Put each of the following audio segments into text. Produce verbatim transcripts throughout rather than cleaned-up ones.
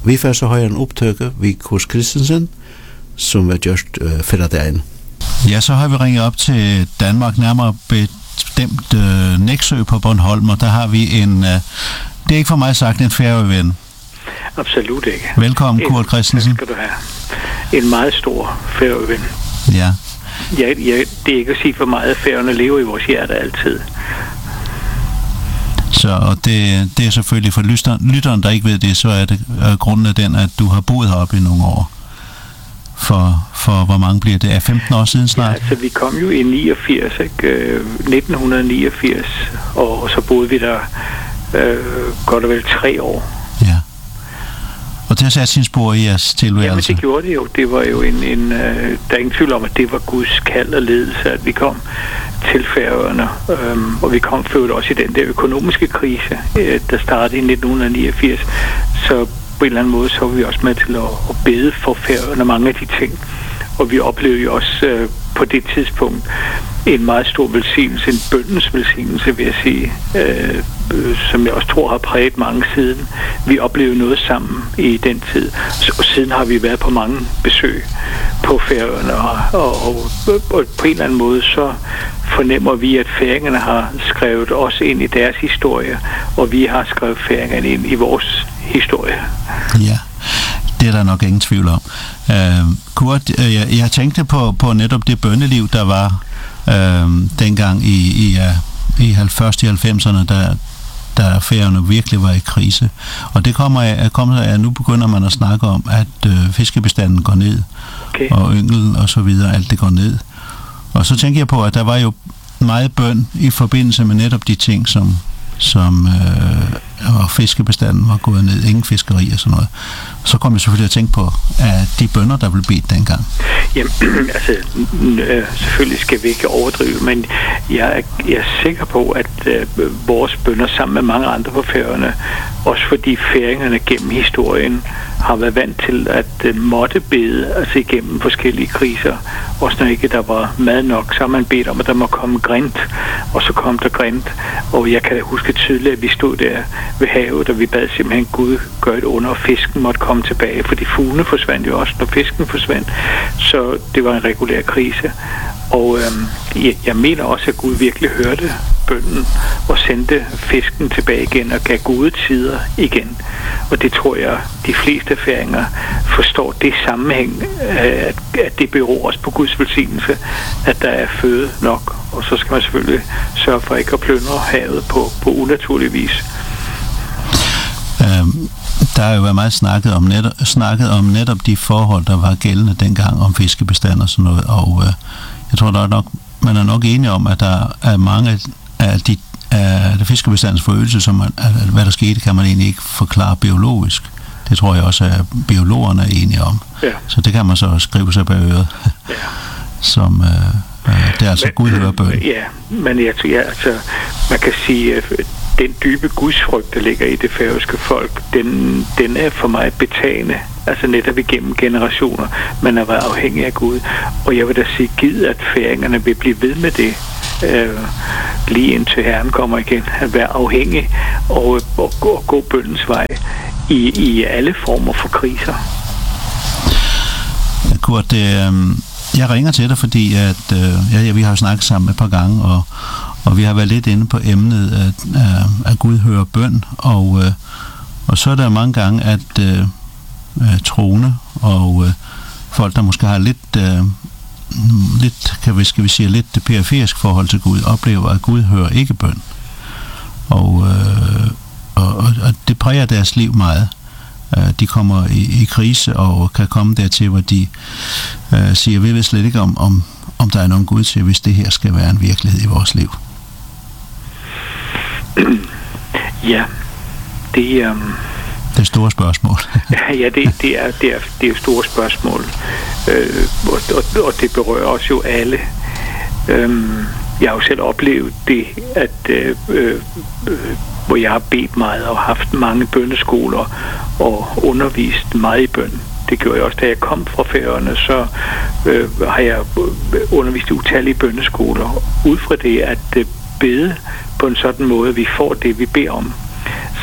vi får så højere en optøkke ved Kors Christensen, som er gjort uh, færderen. Ja, så har vi ringet op til Danmark, nærmere bestemt uh, Nexø på Bornholm, og der har vi en, uh, det er ikke for mig sagt, en færøven. Absolut ikke. Velkommen, en, Kurt Christensen. skal du have. En meget stor færøven. Ja. Jeg, jeg, det er ikke at sige for meget, Færøerne lever i vores hjerte altid. Så og det, det er selvfølgelig for lytteren, lytteren, der ikke ved det, så er det øh, grunden af den, at du har boet heroppe i nogle år. For, for hvor mange bliver det? Er femten år siden snart? Ja, altså vi kom jo i niogfirs, ikke? nitten niogfirs, og, og så boede vi der øh, godt og vel tre år. Ja. Og det har sat sin spor i jeres tilværelse? Jamen det gjorde det jo. Det var jo en, en øh, der er ingen tvivl om, at det var Guds kald og ledelse, at vi kom til Færøerne. Øhm, og vi kom ført også i den der økonomiske krise, øh, der startede i nitten niogfirs. Så på en eller anden måde, så var vi også med til at, at bede for Færøerne mange af de ting. Og vi oplevede jo også øh, på det tidspunkt en meget stor velsignelse, en bøndens velsignelse, vil jeg sige, øh, øh, som jeg også tror har præget mange siden. Vi oplevede noget sammen i den tid, og siden har vi været på mange besøg på Færøerne, og, og, og, og på en eller anden måde så fornemmer vi, at færingerne har skrevet os ind i deres historie, og vi har skrevet færingerne ind i vores historie. Ja. Det er der nok ingen tvivl om. Uh, Kurt, uh, jeg, jeg tænkte på, på netop det bønneliv, der var uh, dengang i, i, uh, i først i halvfemserne, der, der Færøerne virkelig var i krise. Og det kommer af, kommer af, at nu begynder man at snakke om, at uh, fiskebestanden går ned, okay. Og yngel og så videre, alt det går ned. Og så tænker jeg på, at der var jo meget bøn i forbindelse med netop de ting, som som øh, og fiskebestanden var gået ned, ingen fiskeri og sådan noget. Så kom jeg selvfølgelig at tænke på, at de bønder, der blev bedt dengang. Jamen, altså, øh, selvfølgelig skal vi ikke overdrive, men jeg er, jeg er sikker på, at øh, vores bønder sammen med mange andre på Færøerne, også fordi færingerne gennem historien har været vant til at øh, måtte bede, altså igennem forskellige kriser, også når ikke der var mad nok, så har man bedt om, at der må komme grint, og så kom der grint, og jeg kan huske tydeligt, at vi stod der ved havet, og vi bad simpelthen Gud gøre et under, og fisken måtte komme tilbage, fordi fuglene forsvandt jo også, når fisken forsvandt, så det var en regulær krise. Og øhm, jeg, jeg mener også, at Gud virkelig hørte bønnen og sendte fisken tilbage igen og gav gode tider igen. Og det tror jeg, de fleste færinger forstår det sammenhæng, at, at det beror også på Guds velsignelse, at der er føde nok. Og så skal man selvfølgelig sørge for ikke at plyndre havet på, på unaturlig vis. Um. Der har jo været meget snakket om, netop, snakket om netop de forhold, der var gældende dengang om fiskebestand og sådan noget, og øh, jeg tror, der er nok, man er nok enige om, at der er mange af de af det fiskebestandens forøgelse, som man, at, hvad der skete, kan man egentlig ikke forklare biologisk. Det tror jeg også, at biologerne er enige om. Ja. Så det kan man så skrive sig bag øret. Ja. Som, øh, øh, det er altså Gud hører bøn. Ja, men jeg tror, ja, altså, man kan sige, at den dybe gudsfrygt, der ligger i det færøske folk, den, den er for mig betagende, altså netop igennem generationer. Man har været afhængig af Gud, og jeg vil da sige, givet at færingerne vil blive ved med det, øh, lige indtil Herren kommer igen, at være afhængig og, og, og gå bøndens vej i, i alle former for kriser. Kurt, det, øh, jeg ringer til dig, fordi at, øh, ja, vi har jo snakket sammen et par gange, og Og vi har været lidt inde på emnet, at, at, at Gud hører bøn, og, øh, og så er der mange gange, at øh, troende og øh, folk, der måske har lidt, øh, lidt kan vi, skal vi sige, lidt periferisk forhold til Gud, oplever, at Gud hører ikke bøn. Og, øh, og, og det præger deres liv meget. De kommer i, i krise og kan komme dertil, hvor de øh, siger, vi ved slet ikke, om, om, om der er nogen Gud til, hvis det her skal være en virkelighed i vores liv. Ja, det er... Um... Det er store spørgsmål. ja, det, det, er, det, er, det er store spørgsmål, øh, og, og, og det berører os jo alle. Øhm, jeg har jo selv oplevet det, at øh, øh, hvor jeg har bedt meget og haft mange bønneskoler og undervist meget i bøn. Det gjorde jeg også, da jeg kom fra Færøerne, så øh, har jeg undervist i utallige bønneskoler. Ud fra det at øh, bede på en sådan måde, vi får det, vi beder om,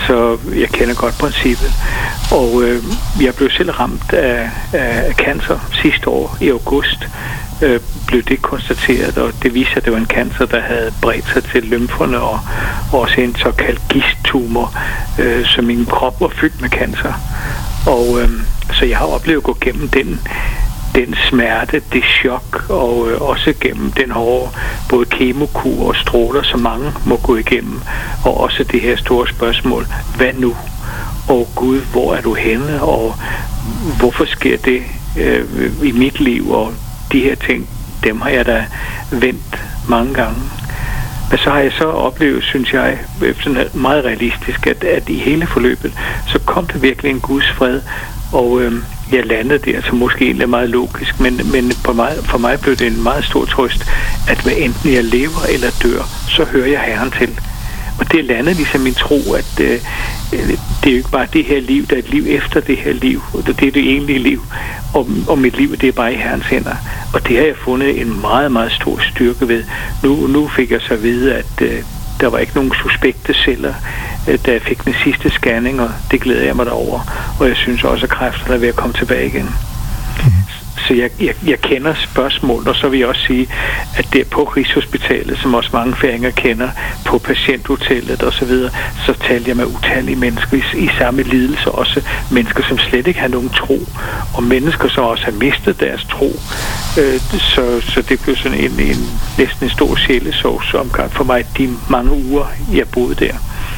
så jeg kender godt princippet. Og øh, jeg blev selv ramt af, af cancer sidste år i august. Øh, blev det konstateret, og det viser, at det var en cancer, der havde bredt sig til lymferne, og også en såkaldt gisttumor, øh, så min krop var fyldt med cancer. Og øh, så jeg har oplevet at gå gennem den, den smerte, det chok, og øh, også gennem den hårde både kemokur og stråler, som mange må gå igennem, og også det her store spørgsmål, hvad nu? Og Gud, hvor er du henne, og hvorfor sker det øh, i mit liv, og de her ting, dem har jeg da vendt mange gange. Men så har jeg så oplevet, synes jeg, sådan meget realistisk, at, at i hele forløbet, så kom der virkelig en Guds fred, og øh, jeg landede der, så måske egentlig meget logisk, men, men for, mig, for mig blev det en meget stor trøst, at hvad enten jeg lever eller dør, så hører jeg Herren til. Og det landede ligesom min tro, at øh, det er jo ikke bare det her liv, der er et liv efter det her liv, og det er det egentlige liv, og, og mit liv, det er bare i Herrens hænder. Og det har jeg fundet en meget, meget stor styrke ved. Nu, nu fik jeg så at vide, at øh, der var ikke nogen suspekte celler, øh, da jeg fik den sidste scanning, og det glæder jeg mig derover. Og jeg synes også, at kræfterne er ved at komme tilbage igen. Så jeg, jeg, jeg kender spørgsmål, og så vil jeg også sige, at det er på Rigshospitalet, som også mange færinger kender, på patienthotellet osv., så, så taler jeg med utallige mennesker i, i samme lidelse, også mennesker, som slet ikke har nogen tro, og mennesker, som også har mistet deres tro. Øh, så, så det blev sådan en, en næsten en stor sjælesovs omgang for mig, de mange uger, jeg boede der.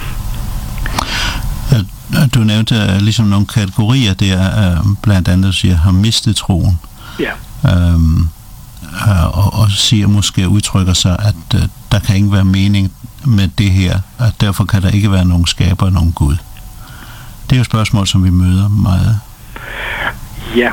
Du nævnte ligesom nogle kategorier der, blandt andet siger, har mistet troen. Ja. Øhm, og, og siger måske, udtrykker sig, at uh, der kan ikke være mening med det her, at derfor kan der ikke være nogen skaber og nogen Gud. Det er jo et spørgsmål, som vi møder meget. Ja,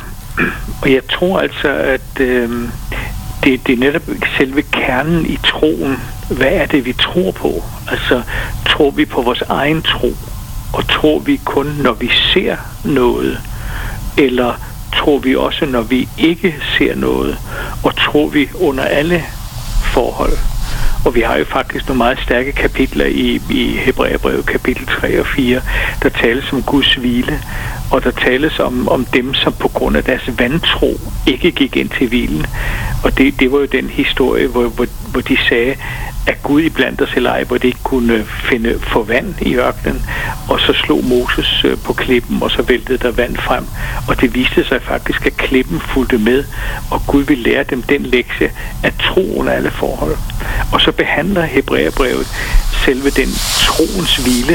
og jeg tror altså, at øh, det, det er netop selve kernen i troen. Hvad er det, vi tror på? Altså, tror vi på vores egen tro? Og tror vi kun, når vi ser noget? Eller tror vi også, når vi ikke ser noget? Og tror vi under alle forhold? Og vi har jo faktisk nogle meget stærke kapitler i, i Hebræerbrevet, kapitel tre og fire, der tales om Guds hvile, og der tales om, om dem, som på grund af deres vantro ikke gik ind til hvilen. Og det, det var jo den historie, hvor, hvor, hvor de sagde, at Gud iblandt os eller ej, hvor de ikke kunne finde få vand i ørkenen, og så slog Moses på klippen, og så væltede der vand frem, og det viste sig faktisk, at klippen fulgte med, og Gud ville lære dem den lektie at tro under alle forhold. Og så behandler Hebræerbrevet selve den troens hvile,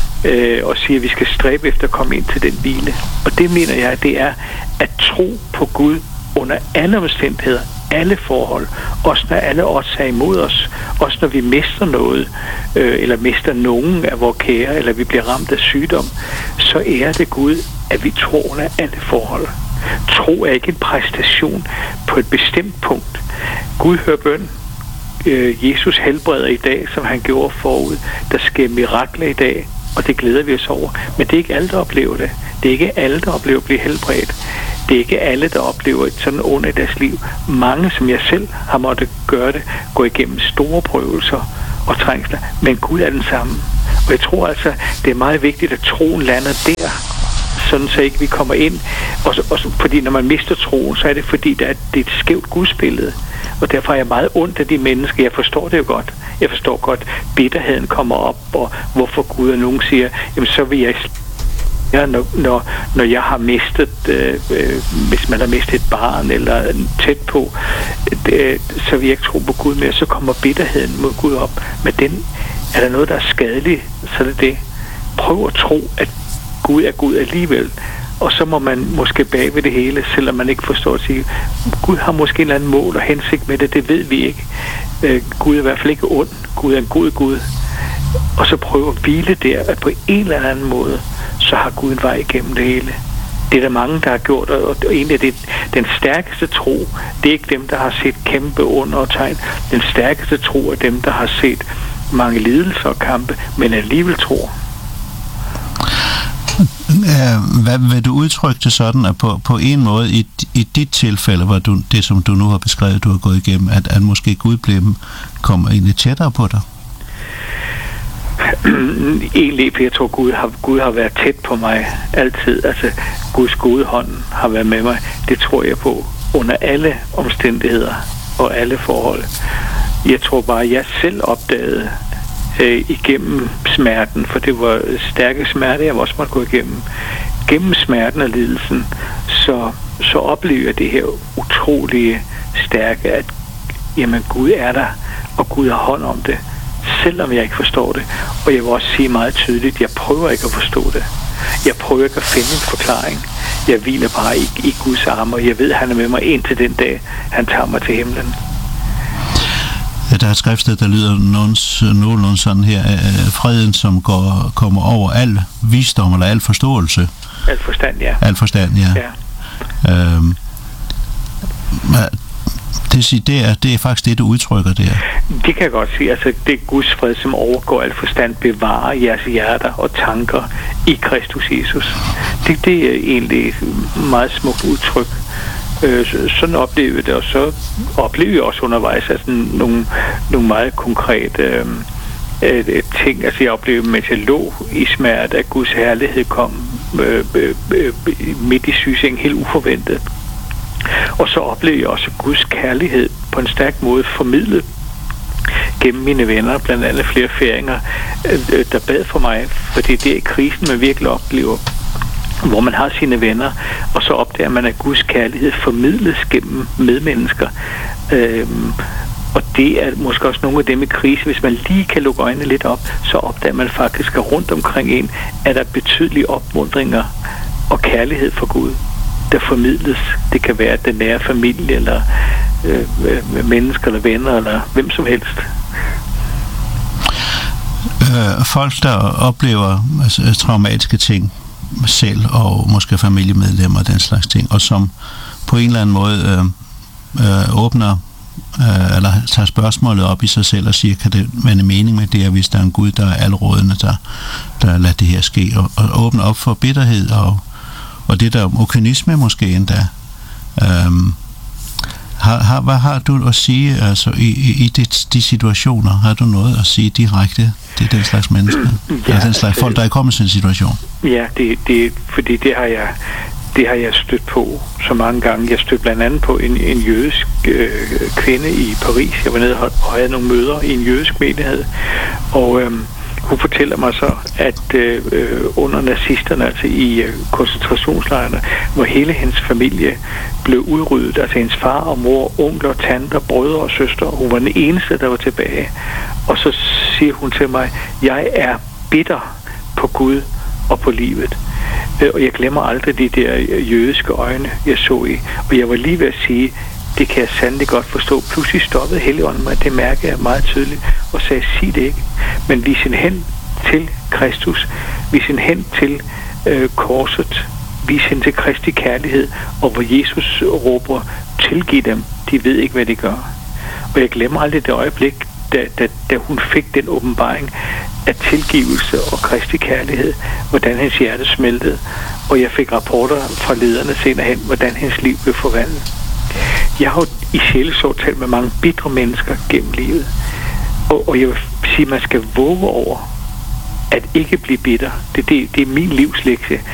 øh, og siger, at vi skal stræbe efter at komme ind til den hvile. Og det mener jeg, det er at tro på Gud under alle omstændigheder, alle forhold, også når alle odds er imod os, også når vi mister noget, øh, eller mister nogen af vores kære, eller vi bliver ramt af sygdom, så er det Gud, at vi tror under alle forhold. Tro er ikke en præstation på et bestemt punkt. Gud hører bøn. Øh, Jesus helbreder i dag, som han gjorde forud. Der sker mirakler i dag, og det glæder vi os over. Men det er ikke alle, der oplever det. Det er ikke alle, der oplever at blive helbredt. Det er ikke alle, der oplever et sådan ondt i deres liv. Mange, som jeg selv har måttet gøre det, går igennem store prøvelser og trængsler. Men Gud er den samme. Og jeg tror altså, det er meget vigtigt, at troen lander der, sådan så ikke vi kommer ind. Og, og, fordi når man mister troen, så er det fordi, der er, det er et skævt gudsbillede. Og derfor er jeg meget ondt af de mennesker. Jeg forstår det jo godt. Jeg forstår godt, bitterheden kommer op, og hvorfor Gud og nogen siger, jamen så vil jeg... Ja, når, når, når jeg har mistet, øh, øh, hvis man har mistet et barn eller tæt på, øh, så vil jeg ikke tro på Gud mere, så kommer bitterheden mod Gud op. Men den, er der noget, der er skadeligt, så er det det. Prøv at tro, at Gud er Gud alligevel. Og så må man måske bag ved det hele, selvom man ikke forstår at sige, Gud har måske en eller anden mål og hensigt med det, det ved vi ikke. Øh, Gud er i hvert fald ikke ond. Gud er en god Gud. Og så prøve at hvile der, at på en eller anden måde, så har Gud en vej igennem det hele. Det er der mange, der har gjort, og egentlig er det den stærkeste tro. Det er ikke dem, der har set kæmpe under og tegn. Den stærkeste tro er dem, der har set mange lidelser og kampe, men alligevel tror. Hvad vil du udtrykke det sådan, at på, på en måde i, i dit tilfælde, hvor du, det som du nu har beskrevet, du har gået igennem, at, at måske Gud blev, kommer egentlig tættere på dig? egentlig, for jeg tror, Gud har, Gud har været tæt på mig altid. Altså, Guds gode hånd har været med mig. Det tror jeg på under alle omstændigheder og alle forhold. Jeg tror bare, at jeg selv opdagede øh, igennem smerten, for det var stærke smerte, jeg også måtte gå igennem. Gennem smerten og lidelsen, så, så oplever jeg det her utrolige stærke, at jamen, Gud er der, og Gud har hånd om det, selvom jeg ikke forstår det. Og jeg vil også sige meget tydeligt, jeg prøver ikke at forstå det. Jeg prøver ikke at finde en forklaring. Jeg hviler bare i, i Guds arme, og jeg ved, at han er med mig indtil den dag, han tager mig til himlen. Ja, der er et skriftsted, der lyder nogenlunde sådan her. Freden, som går, kommer over al visdom eller al forståelse. Al forstand, ja. Al forstand, ja. ja. Øhm, det, det, er, det er faktisk det, du udtrykker der. Det kan jeg godt sige. Altså, det er Guds fred, som overgår al forstand, bevarer jeres hjerter og tanker i Kristus Jesus. Det, det er egentlig et meget smukt udtryk. Sådan oplever jeg det, og så oplever jeg også undervejs altså nogle, nogle meget konkrete øh, øh, ting. Altså jeg oplevede, mens jeg lå i smerte, at Guds herlighed kom øh, øh, øh, midt i sygesengen, helt uforventet. Og så oplevede jeg også Guds kærlighed på en stærk måde formidlet gennem mine venner, blandt andet flere færinger, øh, der bad for mig, fordi det er krisen, man virkelig oplever, hvor man har sine venner, og så opdager man, at Guds kærlighed formidles gennem medmennesker. Øhm, og det er måske også nogle af dem i krise. Hvis man lige kan lukke øjnene lidt op, så opdager man faktisk, at rundt omkring en er der betydelige opmuntringer og kærlighed for Gud, der formidles. Det kan være den nære familie, eller øh, mennesker, eller venner, eller hvem som helst. Øh, folk, der oplever altså, traumatiske ting, selv og måske familiemedlemmer og den slags ting, og som på en eller anden måde øh, øh, åbner øh, eller tager spørgsmålet op i sig selv og siger, kan det være en mening med det, hvis der er en Gud, der er alrådende, der, der lader det her ske, og, og åbner op for bitterhed og, og det der okunisme måske endda. Øhm, har, har, hvad har du at sige altså, i, i, i de, de situationer? Har du noget at sige direkte til den slags mennesker? Ja, eller den slags folk, der er kommet i sådan en situation? Ja, det, det, fordi det har jeg det har jeg stødt på så mange gange. Jeg stødte blandt andet på en, en jødisk øh, kvinde i Paris. Jeg var nede og havde nogle møder i en jødisk menighed, og øh, hun fortæller mig så, at øh, under nazisterne, altså i øh, koncentrationslejrene, hvor hele hendes familie blev udryddet, altså hendes far og mor, onkler, tanter, brødre og søstre, hun var den eneste, der var tilbage. Og så siger hun til mig, jeg er bitter på Gud og på livet. Og jeg glemmer aldrig de der jødiske øjne, jeg så i. Og jeg var lige ved at sige, det kan jeg sandelig godt forstå. Pludselig stoppede Helligånden mig, det mærker jeg meget tydeligt, og sagde, sig det ikke. Men vis hende hen til Kristus, vis hende hen til øh, korset, vis hende til Kristi kærlighed, og hvor Jesus råber, tilgiv dem, de ved ikke, hvad de gør. Og jeg glemmer aldrig det øjeblik, da, da, da hun fik den åbenbaring af tilgivelse og Kristi kærlighed, hvordan hendes hjerte smeltede, og jeg fik rapporter fra lederne senere hen, hvordan hendes liv blev forvandlet. Jeg har jo i sjælesorg talt med mange bitre mennesker gennem livet, og, og jeg vil sige, at man skal våge over at ikke blive bitter. Det, det, det er min livslektie.